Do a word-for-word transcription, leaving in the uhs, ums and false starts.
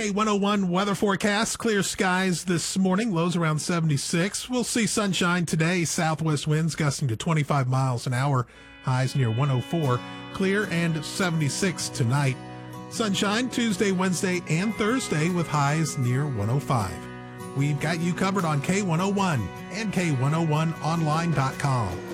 K one oh one weather forecast. Clear skies this morning, lows around seventy-six. We'll see sunshine today, southwest winds gusting to twenty-five miles an hour, highs near one oh four. Clear and seventy-six tonight. Sunshine Tuesday, Wednesday, and Thursday with highs near one oh five. We've got you covered on K one oh one and K one oh one online dot com.